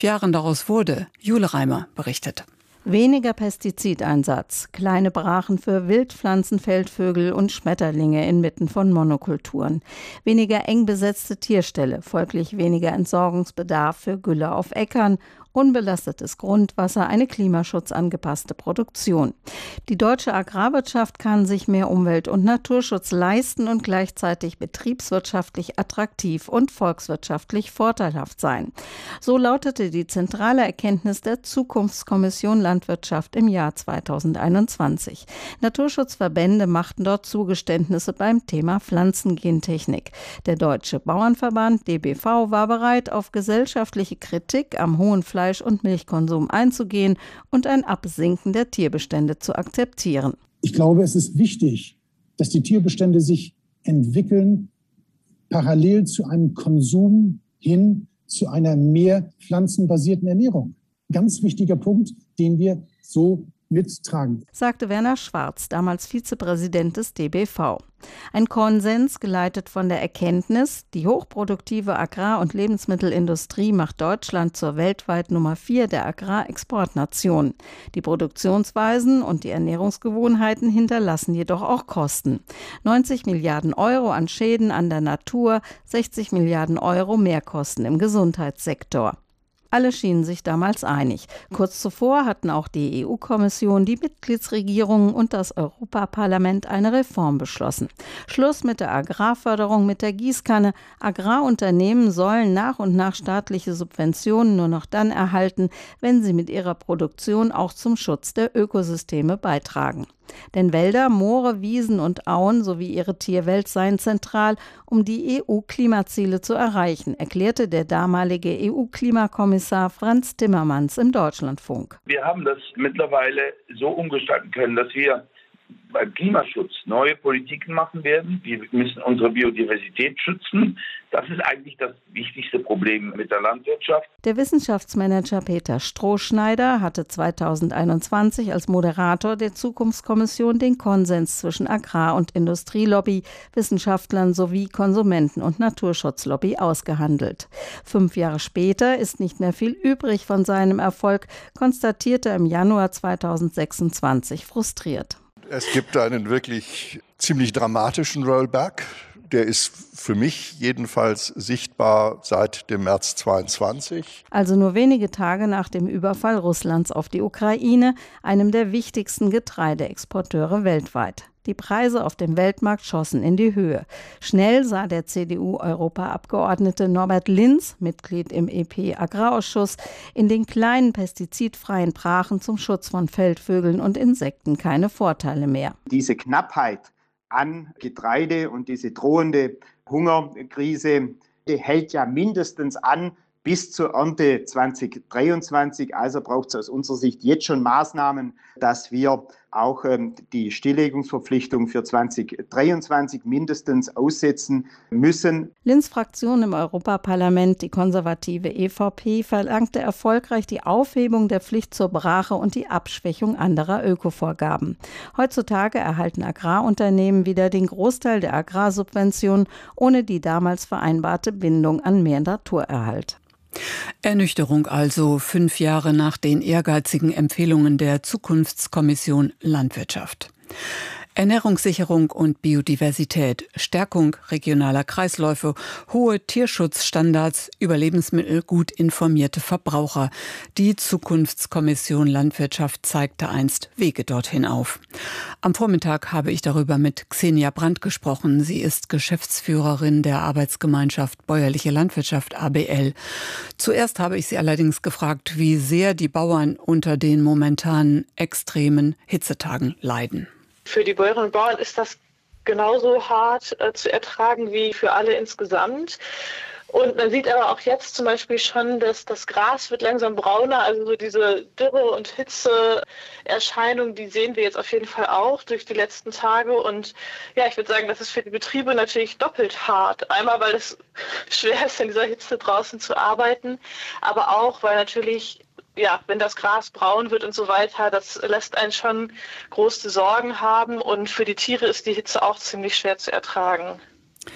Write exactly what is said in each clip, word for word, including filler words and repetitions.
Jahren daraus wurde. Jule Reimer berichtet. Weniger Pestizideinsatz, kleine Brachen für Wildpflanzen, Feldvögel und Schmetterlinge inmitten von Monokulturen. Weniger eng besetzte Tierställe, folglich weniger Entsorgungsbedarf für Gülle auf Äckern, unbelastetes Grundwasser, eine klimaschutzangepasste Produktion. Die deutsche Agrarwirtschaft kann sich mehr Umwelt- und Naturschutz leisten und gleichzeitig betriebswirtschaftlich attraktiv und volkswirtschaftlich vorteilhaft sein. So lautete die zentrale Erkenntnis der Zukunftskommission Landwirtschaft im Jahr zweitausendeinundzwanzig. Naturschutzverbände machten dort Zugeständnisse beim Thema Pflanzengentechnik. Der Deutsche Bauernverband D B V war bereit, auf gesellschaftliche Kritik am hohen Fleisch- und Milchkonsum einzugehen und ein Absinken der Tierbestände zu akzeptieren. Ich glaube, es ist wichtig, dass die Tierbestände sich entwickeln, parallel zu einem Konsum hin zu einer mehr pflanzenbasierten Ernährung. Ganz wichtiger Punkt, den wir so mittragen, sagte Werner Schwarz, damals Vizepräsident des D B V. Ein Konsens, geleitet von der Erkenntnis, die hochproduktive Agrar- und Lebensmittelindustrie macht Deutschland zur weltweit Nummer vier der Agrarexportnation. Die Produktionsweisen und die Ernährungsgewohnheiten hinterlassen jedoch auch Kosten. neunzig Milliarden Euro an Schäden an der Natur, sechzig Milliarden Euro Mehrkosten im Gesundheitssektor. Alle schienen sich damals einig. Kurz zuvor hatten auch die E U-Kommission, die Mitgliedsregierungen und das Europaparlament eine Reform beschlossen. Schluss mit der Agrarförderung mit der Gießkanne. Agrarunternehmen sollen nach und nach staatliche Subventionen nur noch dann erhalten, wenn sie mit ihrer Produktion auch zum Schutz der Ökosysteme beitragen. Denn Wälder, Moore, Wiesen und Auen sowie ihre Tierwelt seien zentral, um die E U-Klimaziele zu erreichen, erklärte der damalige E U-Klimakommissar Frans Timmermans im Deutschlandfunk. Wir haben das mittlerweile so umgestalten können, dass wir beim Klimaschutz neue Politiken machen werden. Wir müssen unsere Biodiversität schützen. Das ist eigentlich das wichtigste Problem mit der Landwirtschaft. Der Wissenschaftsmanager Peter Strohschneider hatte zweitausendeinundzwanzig als Moderator der Zukunftskommission den Konsens zwischen Agrar- und Industrielobby, Wissenschaftlern sowie Konsumenten- und Naturschutzlobby ausgehandelt. Fünf Jahre später ist nicht mehr viel übrig von seinem Erfolg, konstatierte er im Januar zweitausendsechsundzwanzig frustriert. Es gibt einen wirklich ziemlich dramatischen Rollback. Der ist für mich jedenfalls sichtbar seit dem März zweiundzwanzig. Also nur wenige Tage nach dem Überfall Russlands auf die Ukraine, einem der wichtigsten Getreideexporteure weltweit. Die Preise auf dem Weltmarkt schossen in die Höhe. Schnell sah der C D U-Europaabgeordnete Norbert Linz, Mitglied im E P-Agrarausschuss, in den kleinen pestizidfreien Brachen zum Schutz von Feldvögeln und Insekten keine Vorteile mehr. Diese Knappheit an Getreide und diese drohende Hungerkrise, die hält ja mindestens an bis zur Ernte zweitausenddreiundzwanzig. Also braucht es aus unserer Sicht jetzt schon Maßnahmen, dass wir auch ähm, die Stilllegungsverpflichtung für zweitausenddreiundzwanzig mindestens aussetzen müssen. Linz' Fraktion im Europaparlament, die konservative E V P, verlangte erfolgreich die Aufhebung der Pflicht zur Brache und die Abschwächung anderer Ökovorgaben. Heutzutage erhalten Agrarunternehmen wieder den Großteil der Agrarsubventionen ohne die damals vereinbarte Bindung an mehr Naturerhalt. Ernüchterung also fünf Jahre nach den ehrgeizigen Empfehlungen der Zukunftskommission Landwirtschaft. Ernährungssicherung und Biodiversität, Stärkung regionaler Kreisläufe, hohe Tierschutzstandards, über Lebensmittel gut informierte Verbraucher. Die Zukunftskommission Landwirtschaft zeigte einst Wege dorthin auf. Am Vormittag habe ich darüber mit Xenia Brandt gesprochen. Sie ist Geschäftsführerin der Arbeitsgemeinschaft Bäuerliche Landwirtschaft A B L. Zuerst habe ich sie allerdings gefragt, wie sehr die Bauern unter den momentanen extremen Hitzetagen leiden. Für die Bäuerinnen und Bauern ist das genauso hart äh, zu ertragen wie für alle insgesamt. Und man sieht aber auch jetzt zum Beispiel schon, dass das Gras wird langsam brauner. Also so diese Dürre- und Hitzeerscheinung, die sehen wir jetzt auf jeden Fall auch durch die letzten Tage. Und ja, ich würde sagen, das ist für die Betriebe natürlich doppelt hart. Einmal, weil es schwer ist, in dieser Hitze draußen zu arbeiten, aber auch, weil natürlich, ja, wenn das Gras braun wird und so weiter, das lässt einen schon große Sorgen haben. Und für die Tiere ist die Hitze auch ziemlich schwer zu ertragen.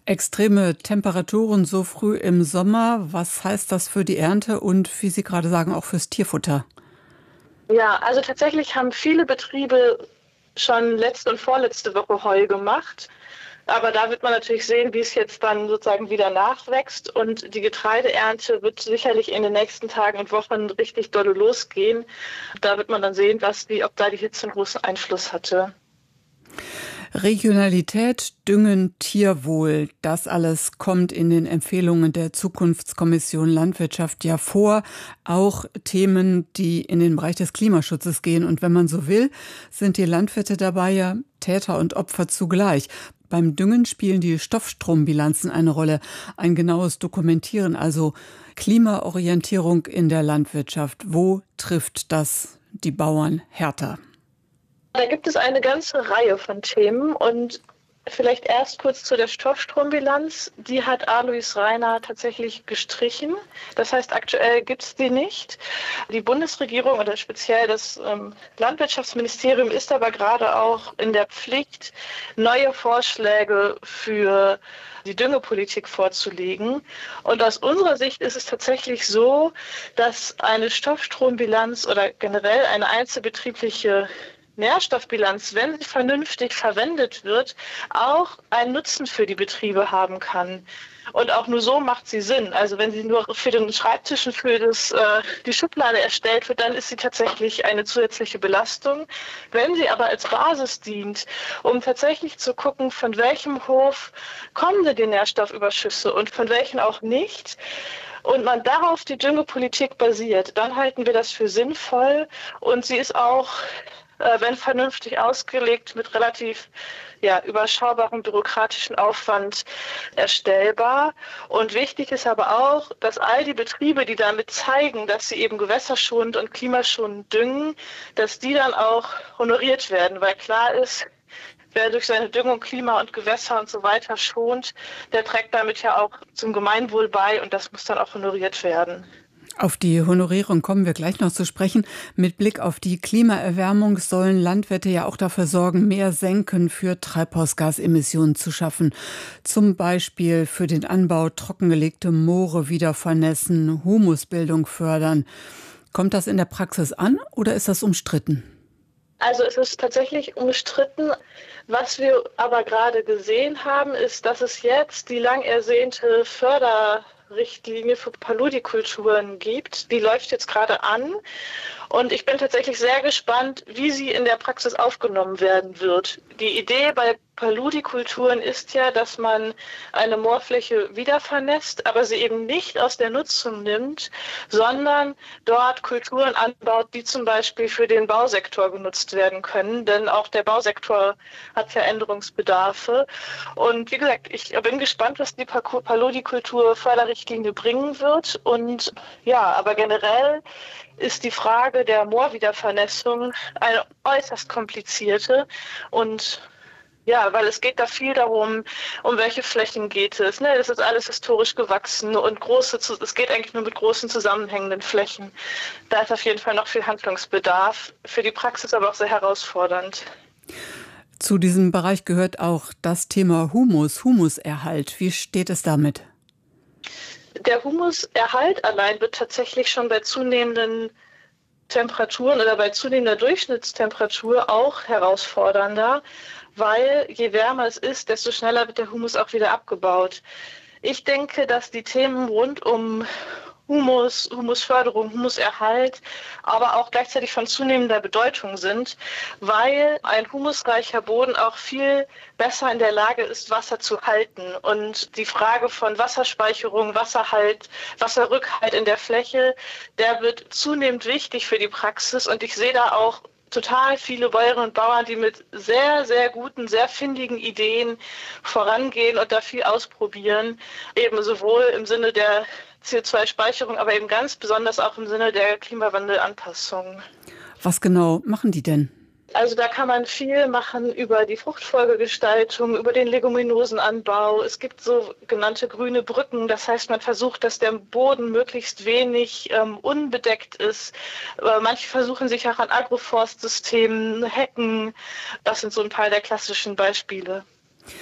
Extreme Temperaturen so früh im Sommer, was heißt das für die Ernte und, wie Sie gerade sagen, auch fürs Tierfutter? Ja, also tatsächlich haben viele Betriebe schon letzte und vorletzte Woche Heu gemacht. Aber da wird man natürlich sehen, wie es jetzt dann sozusagen wieder nachwächst. Und die Getreideernte wird sicherlich in den nächsten Tagen und Wochen richtig dolle losgehen. Da wird man dann sehen, was die, ob da die Hitze einen großen Einfluss hatte. Regionalität, Düngen, Tierwohl, das alles kommt in den Empfehlungen der Zukunftskommission Landwirtschaft ja vor. Auch Themen, die in den Bereich des Klimaschutzes gehen. Und wenn man so will, sind die Landwirte dabei ja Täter und Opfer zugleich. Beim Düngen spielen die Stoffstrombilanzen eine Rolle. Ein genaues Dokumentieren, also Klimaorientierung in der Landwirtschaft. Wo trifft das die Bauern härter? Da gibt es eine ganze Reihe von Themen und vielleicht erst kurz zu der Stoffstrombilanz. Die hat Alois Rainer tatsächlich gestrichen. Das heißt, aktuell gibt es die nicht. Die Bundesregierung oder speziell das ähm, Landwirtschaftsministerium ist aber gerade auch in der Pflicht, neue Vorschläge für die Düngepolitik vorzulegen. Und aus unserer Sicht ist es tatsächlich so, dass eine Stoffstrombilanz oder generell eine einzelbetriebliche Nährstoffbilanz, wenn sie vernünftig verwendet wird, auch einen Nutzen für die Betriebe haben kann. Und auch nur so macht sie Sinn. Also wenn sie nur für den Schreibtisch und für das, äh, die Schublade erstellt wird, dann ist sie tatsächlich eine zusätzliche Belastung. Wenn sie aber als Basis dient, um tatsächlich zu gucken, von welchem Hof kommen denn die Nährstoffüberschüsse und von welchen auch nicht, und man darauf die Düngepolitik basiert, dann halten wir das für sinnvoll. Und sie ist auch, äh, wenn vernünftig ausgelegt, mit relativ ja, überschaubarem bürokratischen Aufwand erstellbar. Und wichtig ist aber auch, dass all die Betriebe, die damit zeigen, dass sie eben gewässerschonend und klimaschonend düngen, dass die dann auch honoriert werden, weil klar ist, wer durch seine Düngung Klima und Gewässer und so weiter schont, der trägt damit ja auch zum Gemeinwohl bei und das muss dann auch honoriert werden. Auf die Honorierung kommen wir gleich noch zu sprechen. Mit Blick auf die Klimaerwärmung sollen Landwirte ja auch dafür sorgen, mehr Senken für Treibhausgasemissionen zu schaffen. Zum Beispiel für den Anbau trockengelegte Moore wieder vernässen, Humusbildung fördern. Kommt das in der Praxis an oder ist das umstritten? Also es ist tatsächlich umstritten. Was wir aber gerade gesehen haben, ist, dass es jetzt die lang ersehnte Förderrichtlinie für Paludikulturen gibt. Die läuft jetzt gerade an. Und ich bin tatsächlich sehr gespannt, wie sie in der Praxis aufgenommen werden wird. Die Idee bei Paludikulturen ist ja, dass man eine Moorfläche wieder vernässt, aber sie eben nicht aus der Nutzung nimmt, sondern dort Kulturen anbaut, die zum Beispiel für den Bausektor genutzt werden können. Denn auch der Bausektor hat ja Änderungsbedarfe. Und wie gesagt, ich bin gespannt, was die Paludikultur-Förderrichtlinie bringen wird. Und ja, aber generell ist die Frage der Moorwiedervernässung eine äußerst komplizierte und ja, weil es geht da viel darum, um welche Flächen geht es. Ne? Das ist alles historisch gewachsen und große, es geht eigentlich nur mit großen zusammenhängenden Flächen. Da ist auf jeden Fall noch viel Handlungsbedarf, für die Praxis aber auch sehr herausfordernd. Zu diesem Bereich gehört auch das Thema Humus, Humuserhalt. Wie steht es damit? Der Humuserhalt allein wird tatsächlich schon bei zunehmenden Temperaturen oder bei zunehmender Durchschnittstemperatur auch herausfordernder, weil je wärmer es ist, desto schneller wird der Humus auch wieder abgebaut. Ich denke, dass die Themen rund um Humus, Humusförderung, Humuserhalt, aber auch gleichzeitig von zunehmender Bedeutung sind, weil ein humusreicher Boden auch viel besser in der Lage ist, Wasser zu halten. Und die Frage von Wasserspeicherung, Wasserhalt, Wasserrückhalt in der Fläche, der wird zunehmend wichtig für die Praxis. Und ich sehe da auch total viele Bäuerinnen und Bauern, die mit sehr, sehr guten, sehr findigen Ideen vorangehen und da viel ausprobieren, eben sowohl im Sinne der C O zwei Speicherung, aber eben ganz besonders auch im Sinne der Klimawandelanpassung. Was genau machen die denn? Also da kann man viel machen über die Fruchtfolgegestaltung, über den Leguminosenanbau. Es gibt sogenannte grüne Brücken. Das heißt, man versucht, dass der Boden möglichst wenig ähm, unbedeckt ist. Äh, manche versuchen sich auch an Agroforstsystemen, Hecken. Das sind so ein paar der klassischen Beispiele.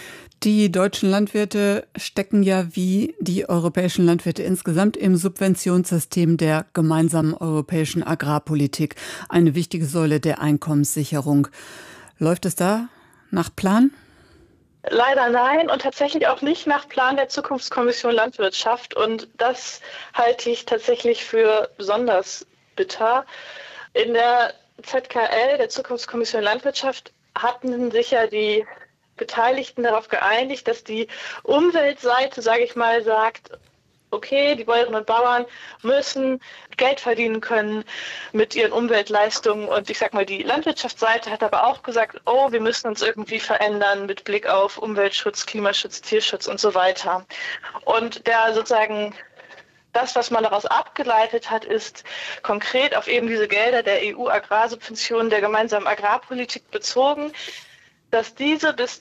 Die deutschen Landwirte stecken ja wie die europäischen Landwirte insgesamt im Subventionssystem der gemeinsamen europäischen Agrarpolitik, eine wichtige Säule der Einkommenssicherung. Läuft es da nach Plan? Leider nein und tatsächlich auch nicht nach Plan der Zukunftskommission Landwirtschaft. Und das halte ich tatsächlich für besonders bitter. In der Z K L, der Zukunftskommission Landwirtschaft, hatten sich ja die Beteiligten darauf geeinigt, dass die Umweltseite, sage ich mal, sagt, okay, die Bäuerinnen und Bauern müssen Geld verdienen können mit ihren Umweltleistungen. Und ich sag mal, die Landwirtschaftsseite hat aber auch gesagt, oh, wir müssen uns irgendwie verändern mit Blick auf Umweltschutz, Klimaschutz, Tierschutz und so weiter. Und der sozusagen das, was man daraus abgeleitet hat, ist konkret auf eben diese Gelder der E U-Agrarsubventionen der gemeinsamen Agrarpolitik bezogen, dass diese bis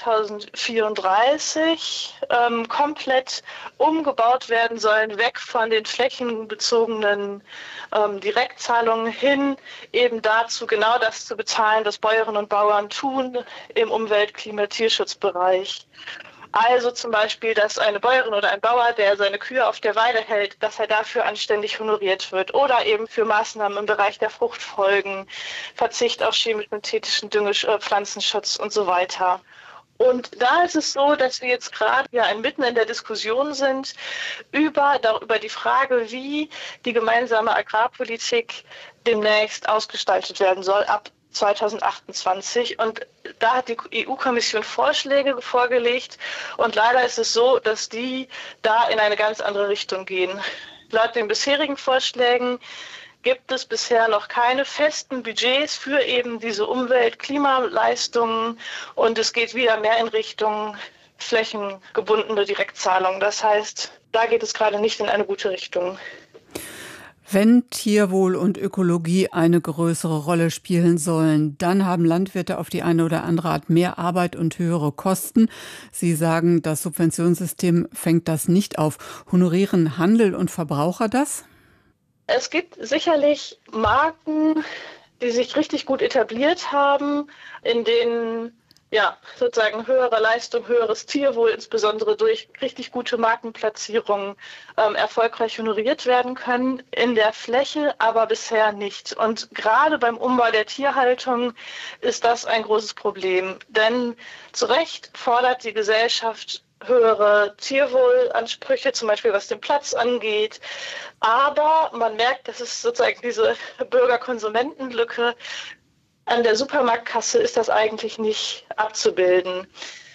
zweitausendvierunddreißig ähm, komplett umgebaut werden sollen, weg von den flächenbezogenen ähm, Direktzahlungen hin, eben dazu genau das zu bezahlen, was Bäuerinnen und Bauern tun im Umwelt-, Klima-, Tierschutzbereich. Also zum Beispiel, dass eine Bäuerin oder ein Bauer, der seine Kühe auf der Weide hält, dass er dafür anständig honoriert wird. Oder eben für Maßnahmen im Bereich der Fruchtfolgen, Verzicht auf chemisch-synthetischen Dünge, Pflanzenschutz und so weiter. Und da ist es so, dass wir jetzt gerade ja mitten in der Diskussion sind über, über die Frage, wie die gemeinsame Agrarpolitik demnächst ausgestaltet werden soll ab zweitausendachtundzwanzig. Und da hat die E U-Kommission Vorschläge vorgelegt und leider ist es so, dass die da in eine ganz andere Richtung gehen. Laut den bisherigen Vorschlägen gibt es bisher noch keine festen Budgets für eben diese Umwelt-Klimaleistungen und es geht wieder mehr in Richtung flächengebundene Direktzahlung. Das heißt, da geht es gerade nicht in eine gute Richtung. Wenn Tierwohl und Ökologie eine größere Rolle spielen sollen, dann haben Landwirte auf die eine oder andere Art mehr Arbeit und höhere Kosten. Sie sagen, das Subventionssystem fängt das nicht auf. Honorieren Handel und Verbraucher das? Es gibt sicherlich Marken, die sich richtig gut etabliert haben, in denen ja, sozusagen höhere Leistung, höheres Tierwohl, insbesondere durch richtig gute Markenplatzierungen, ähm, erfolgreich honoriert werden können, in der Fläche aber bisher nicht. Und gerade beim Umbau der Tierhaltung ist das ein großes Problem. Denn zu Recht fordert die Gesellschaft höhere Tierwohlansprüche, zum Beispiel was den Platz angeht. Aber man merkt, dass es sozusagen diese Bürger-Konsumenten-Lücke an der Supermarktkasse ist das eigentlich nicht abzubilden.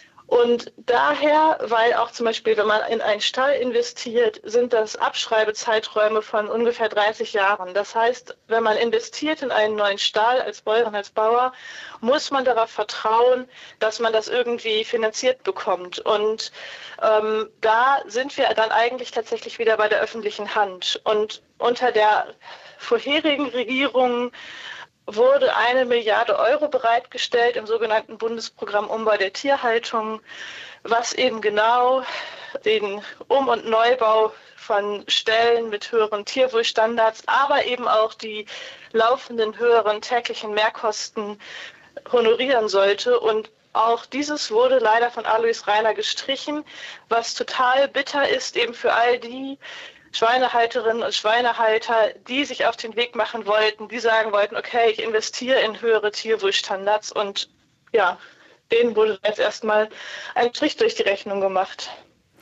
Und daher, weil auch zum Beispiel, wenn man in einen Stall investiert, sind das Abschreibezeiträume von ungefähr dreißig Jahren. Das heißt, wenn man investiert in einen neuen Stall als Bäuerin, als Bauer, muss man darauf vertrauen, dass man das irgendwie finanziert bekommt. Und ähm, da sind wir dann eigentlich tatsächlich wieder bei der öffentlichen Hand. Und unter der vorherigen Regierung wurde eine Milliarde Euro bereitgestellt im sogenannten Bundesprogramm Umbau der Tierhaltung, was eben genau den Um- und Neubau von Ställen mit höheren Tierwohlstandards, aber eben auch die laufenden höheren täglichen Mehrkosten honorieren sollte. Und auch dieses wurde leider von Alois Rainer gestrichen, was total bitter ist eben für all die Schweinehalterinnen und Schweinehalter, die sich auf den Weg machen wollten, die sagen wollten, okay, ich investiere in höhere Tierwohlstandards und ja, denen wurde jetzt erstmal ein Strich durch die Rechnung gemacht.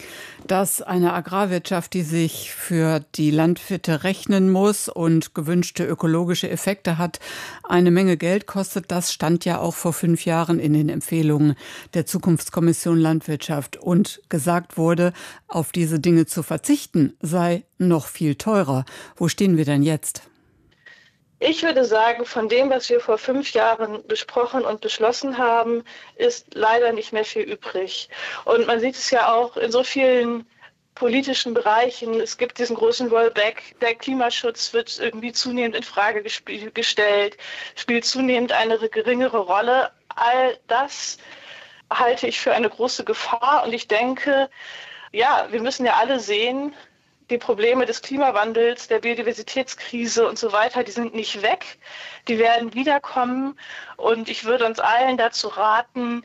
Dass eine Agrarwirtschaft, die sich für die Landwirte rechnen muss und gewünschte ökologische Effekte hat, eine Menge Geld kostet, das stand ja auch vor fünf Jahren in den Empfehlungen der Zukunftskommission Landwirtschaft. Und gesagt wurde, auf diese Dinge zu verzichten, sei noch viel teurer. Wo stehen wir denn jetzt? Ich würde sagen, von dem, was wir vor fünf Jahren besprochen und beschlossen haben, ist leider nicht mehr viel übrig. Und man sieht es ja auch in so vielen politischen Bereichen. Es gibt diesen großen Rollback. Der Klimaschutz wird irgendwie zunehmend in Frage gesp- gestellt, spielt zunehmend eine geringere Rolle. All das halte ich für eine große Gefahr. Und ich denke, ja, wir müssen ja alle sehen, die Probleme des Klimawandels, der Biodiversitätskrise und so weiter, die sind nicht weg. Die werden wiederkommen. Und ich würde uns allen dazu raten,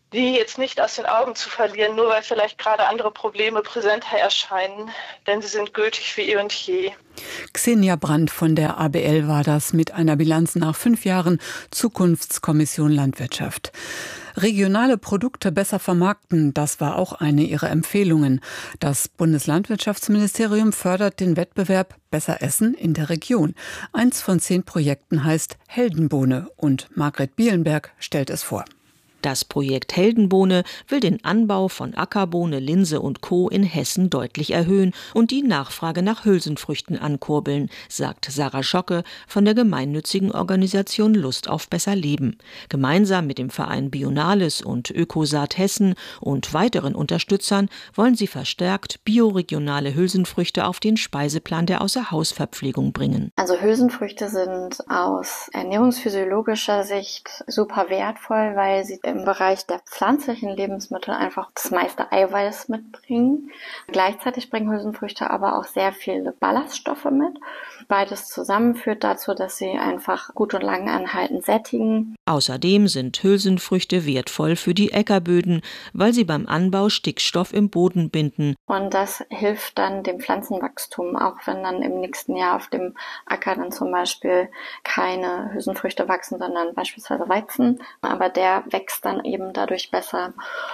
die jetzt nicht aus den Augen zu verlieren, nur weil vielleicht gerade andere Probleme präsenter erscheinen, denn sie sind gültig für eh und je. Xenia Brandt von der A B L war das mit einer Bilanz nach fünf Jahren Zukunftskommission Landwirtschaft. Regionale Produkte besser vermarkten, das war auch eine ihrer Empfehlungen. Das Bundeslandwirtschaftsministerium fördert den Wettbewerb Besser Essen in der Region. Eins von zehn Projekten heißt Heldenbohne und Margret Bielenberg stellt es vor. Das Projekt Heldenbohne will den Anbau von Ackerbohne, Linse und Co. in Hessen deutlich erhöhen und die Nachfrage nach Hülsenfrüchten ankurbeln, sagt Sarah Schocke von der gemeinnützigen Organisation Lust auf besser Leben. Gemeinsam mit dem Verein Bionalis und Ökosaat Hessen und weiteren Unterstützern wollen sie verstärkt bioregionale Hülsenfrüchte auf den Speiseplan der Außerhausverpflegung bringen. Also Hülsenfrüchte sind aus ernährungsphysiologischer Sicht super wertvoll, weil sie im Bereich der pflanzlichen Lebensmittel einfach das meiste Eiweiß mitbringen. Gleichzeitig bringen Hülsenfrüchte aber auch sehr viele Ballaststoffe mit. Beides zusammen führt dazu, dass sie einfach gut und lang anhaltend sättigen. Außerdem sind Hülsenfrüchte wertvoll für die Äckerböden, weil sie beim Anbau Stickstoff im Boden binden. Und das hilft dann dem Pflanzenwachstum, auch wenn dann im nächsten Jahr auf dem Acker dann zum Beispiel keine Hülsenfrüchte wachsen, sondern beispielsweise Weizen. Aber der wächst dann eben dadurch besser.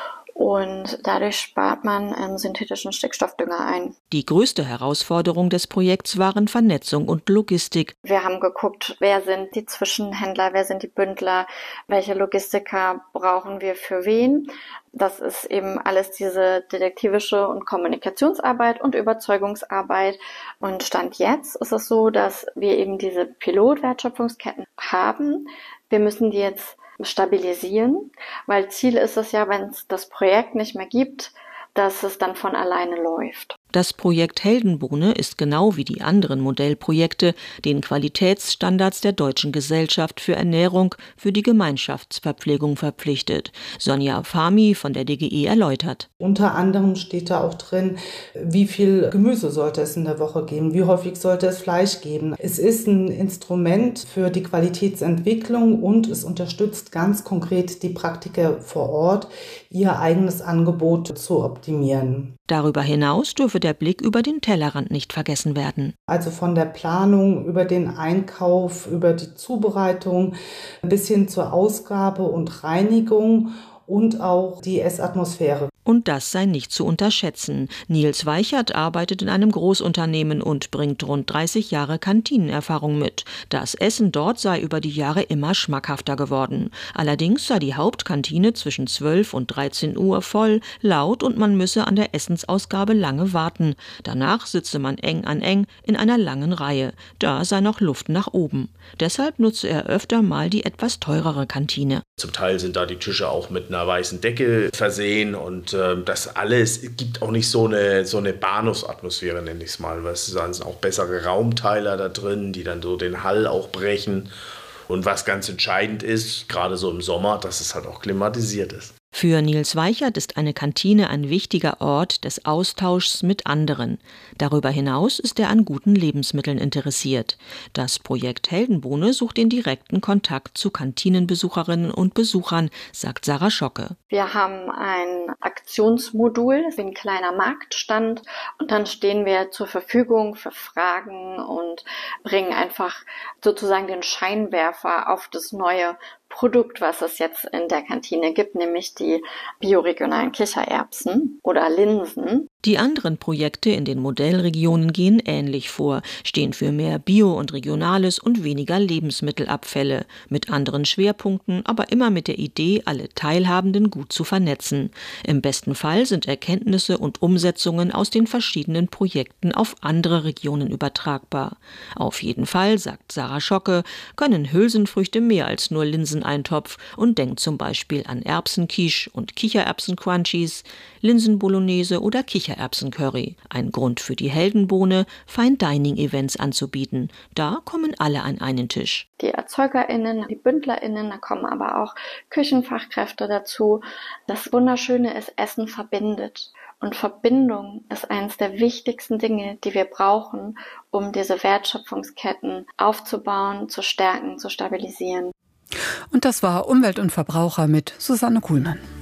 Und dadurch spart man ähm, synthetischen Stickstoffdünger ein. Die größte Herausforderung des Projekts waren Vernetzung und Logistik. Wir haben geguckt, wer sind die Zwischenhändler, wer sind die Bündler, welche Logistiker brauchen wir für wen. Das ist eben alles diese detektivische und Kommunikationsarbeit und Überzeugungsarbeit. Und Stand jetzt ist es so, dass wir eben diese Pilotwertschöpfungsketten haben. Wir müssen die jetzt stabilisieren, weil Ziel ist es ja, wenn es das Projekt nicht mehr gibt, dass es dann von alleine läuft. Das Projekt Heldenbohne ist genau wie die anderen Modellprojekte den Qualitätsstandards der Deutschen Gesellschaft für Ernährung für die Gemeinschaftsverpflegung verpflichtet. Sonja Fahmy von der D G E erläutert. Unter anderem steht da auch drin, wie viel Gemüse sollte es in der Woche geben, wie häufig sollte es Fleisch geben. Es ist ein Instrument für die Qualitätsentwicklung und es unterstützt ganz konkret die Praktiker vor Ort, ihr eigenes Angebot zu optimieren. Darüber hinaus dürfe der Blick über den Tellerrand nicht vergessen werden. Also von der Planung über den Einkauf, über die Zubereitung bis hin zur Ausgabe und Reinigung und auch die Essatmosphäre. Und das sei nicht zu unterschätzen. Nils Weichert arbeitet in einem Großunternehmen und bringt rund dreißig Jahre Kantinenerfahrung mit. Das Essen dort sei über die Jahre immer schmackhafter geworden. Allerdings sei die Hauptkantine zwischen zwölf und dreizehn Uhr voll, laut und man müsse an der Essensausgabe lange warten. Danach sitze man eng an eng in einer langen Reihe. Da sei noch Luft nach oben. Deshalb nutze er öfter mal die etwas teurere Kantine. Zum Teil sind da die Tische auch mit einer weißen Decke versehen und äh, das alles gibt auch nicht so eine, so eine Bahnhofsatmosphäre, nenne ich es mal. Weil es sind auch bessere Raumteiler da drin, die dann so den Hall auch brechen. Und was ganz entscheidend ist, gerade so im Sommer, dass es halt auch klimatisiert ist. Für Nils Weichert ist eine Kantine ein wichtiger Ort des Austauschs mit anderen. Darüber hinaus ist er an guten Lebensmitteln interessiert. Das Projekt Heldenbohne sucht den direkten Kontakt zu Kantinenbesucherinnen und Besuchern, sagt Sarah Schocke. Wir haben ein Aktionsmodul, wie ein kleiner Marktstand, und dann stehen wir zur Verfügung für Fragen und bringen einfach sozusagen den Scheinwerfer auf das neue Produkt, was es jetzt in der Kantine gibt, nämlich die bioregionalen Kichererbsen oder Linsen. Die anderen Projekte in den Modellregionen gehen ähnlich vor, stehen für mehr Bio- und Regionales und weniger Lebensmittelabfälle, mit anderen Schwerpunkten, aber immer mit der Idee, alle Teilhabenden gut zu vernetzen. Im besten Fall sind Erkenntnisse und Umsetzungen aus den verschiedenen Projekten auf andere Regionen übertragbar. Auf jeden Fall, sagt Sarah Schocke, können Hülsenfrüchte mehr als nur Linseneintopf und denkt zum Beispiel an Erbsenquiche und Kichererbsen-Crunchies, Linsenbolognese oder Kichererbsen-Curry. Ein Grund für die Heldenbohne, Fine-Dining-Events anzubieten. Da kommen alle an einen Tisch. Die ErzeugerInnen, die BündlerInnen, da kommen aber auch Küchenfachkräfte dazu. Das Wunderschöne ist, Essen verbindet. Und Verbindung ist eines der wichtigsten Dinge, die wir brauchen, um diese Wertschöpfungsketten aufzubauen, zu stärken, zu stabilisieren. Und das war Umwelt und Verbraucher mit Susanne Kuhlmann.